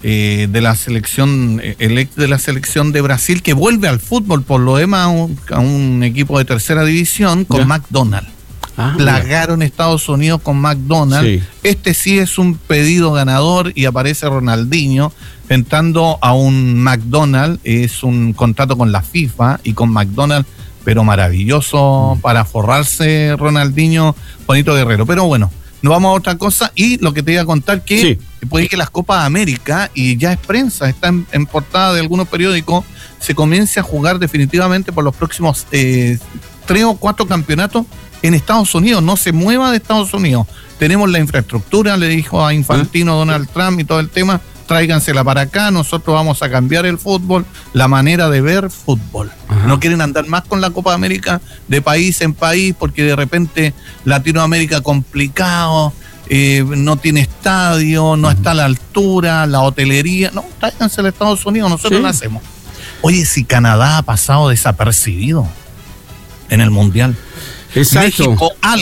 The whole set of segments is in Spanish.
de la selección, el ex de la selección de Brasil, que vuelve al fútbol, por lo demás, a un equipo de tercera división con McDonald's. Plagaron Estados Unidos con McDonald's. Sí. Este sí es un pedido ganador y aparece Ronaldinho entrando a un McDonald's. Es un contrato con la FIFA y con McDonald's, pero maravilloso para forrarse Ronaldinho, Juanito Guerrero. Pero bueno, nos vamos a otra cosa, y lo que te iba a contar que puede que las Copas América, y ya es prensa, está en portada de algunos periódicos, se comience a jugar definitivamente por los próximos 3 o 4 campeonatos en Estados Unidos. No se mueva de Estados Unidos. Tenemos la infraestructura, le dijo a Infantino Donald Trump y todo el tema, tráigansela para acá, nosotros vamos a cambiar el fútbol, la manera de ver fútbol. No quieren andar más con la Copa América de país en país, porque de repente Latinoamérica complicado, no tiene estadio, no está a la altura, la hotelería. No, tráigansela a Estados Unidos, nosotros lo hacemos. Oye, si Canadá ha pasado desapercibido en el Mundial. Exacto.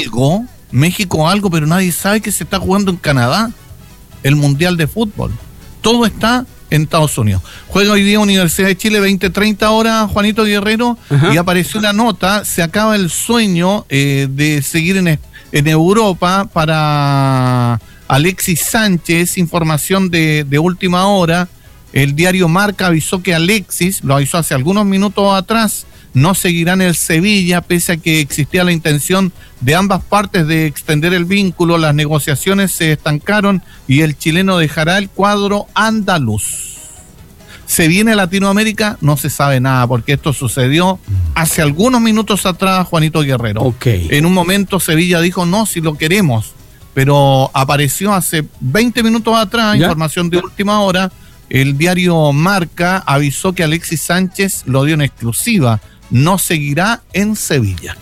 México algo, pero nadie sabe que se está jugando en Canadá el Mundial de Fútbol. Todo está en Estados Unidos. Juega hoy día Universidad de Chile, 20-30 horas, Juanito Guerrero, y apareció una nota, se acaba el sueño de seguir en Europa para Alexis Sánchez, información de última hora. El diario Marca avisó que Alexis, lo avisó hace algunos minutos atrás, no seguirá en el Sevilla, pese a que existía la intención de ambas partes de extender el vínculo. Las negociaciones se estancaron y el chileno dejará el cuadro andaluz. ¿Se viene a Latinoamérica? No se sabe nada, porque esto sucedió hace algunos minutos atrás, Juanito Guerrero. En un momento Sevilla dijo, no, si lo queremos, pero apareció hace 20 minutos atrás, información de última hora. El diario Marca avisó que Alexis Sánchez, lo dio en exclusiva, no seguirá en Sevilla.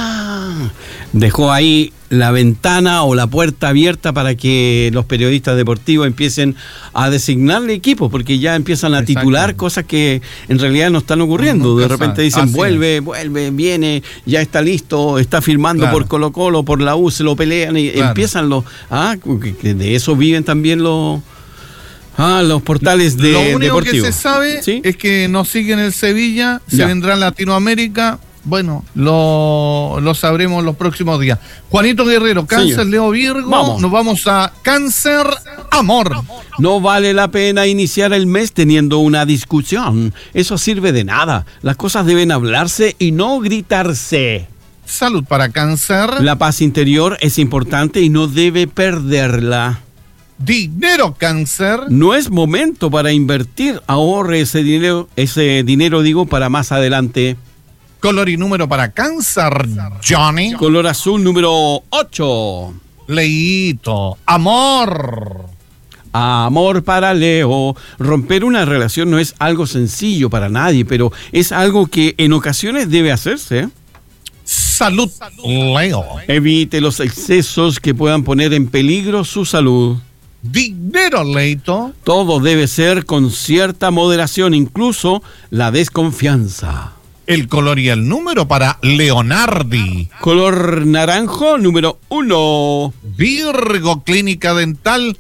Dejó ahí la ventana o la puerta abierta para que los periodistas deportivos empiecen a designarle equipos, porque ya empiezan a titular cosas que en realidad no están ocurriendo. De repente dicen, vuelve, viene, ya está listo, está firmando por Colo-Colo, por la U, se lo pelean y empiezan los... de eso viven también los portales de deportivos. Lo único que se sabe es que no sigue en el Sevilla, se vendrá en Latinoamérica. Bueno, lo sabremos los próximos días. Juanito Guerrero, Cáncer, Leo Virgo. Nos vamos a Cáncer, amor. No vale la pena iniciar el mes teniendo una discusión. Eso sirve de nada. Las cosas deben hablarse y no gritarse. Salud para Cáncer. La paz interior es importante y no debe perderla. Dinero, Cáncer. No es momento para invertir. Ahorre ese dinero, para más adelante. Color y número para Cáncer, Johnny. Color azul, número 8. Leíto. Amor. Amor para Leo. Romper una relación no es algo sencillo para nadie, pero es algo que en ocasiones debe hacerse. Salud, Leo. Evite los excesos que puedan poner en peligro su salud. Dinero, Leito. Todo debe ser con cierta moderación, incluso la desconfianza. El color y el número para Leonardi. Color naranjo, número 1. Virgo, Clínica Dental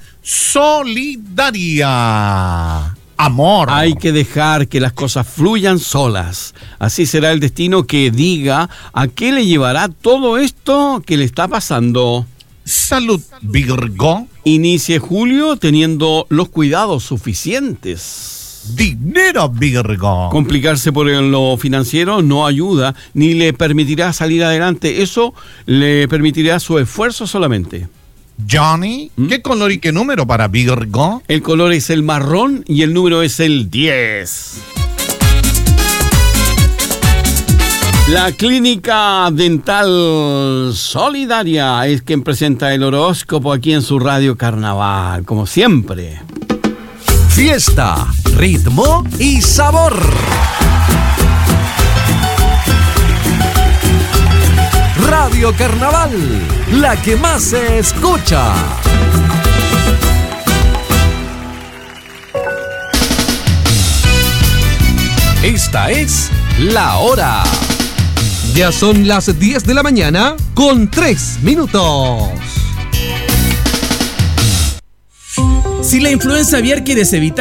Solidaria. Amor. Hay que dejar que las cosas fluyan solas. Así será el destino que diga a qué le llevará todo esto que le está pasando. Salud, Virgo. Inicie julio teniendo los cuidados suficientes. Dinero, Virgo. Complicarse por lo financiero no ayuda ni le permitirá salir adelante. Eso le permitirá su esfuerzo solamente. Johnny, ¿qué color y qué número para Virgo? El color es el marrón y el número es el 10. La Clínica Dental Solidaria es quien presenta el horóscopo aquí en su Radio Carnaval, como siempre. Fiesta, ritmo y sabor. Radio Carnaval, la que más se escucha. Esta es La Hora. Ya son las 10 de la mañana con 3 minutos. Si la influenza aviar quieres evitar